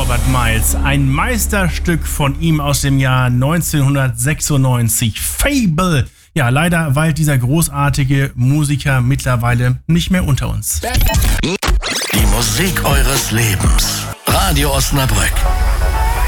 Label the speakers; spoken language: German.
Speaker 1: Norbert Miles. Ein Meisterstück von ihm aus dem Jahr 1996. Fable. Ja, leider weilt dieser großartige Musiker mittlerweile nicht mehr unter uns.
Speaker 2: Die Musik eures Lebens. Radio Osnabrück.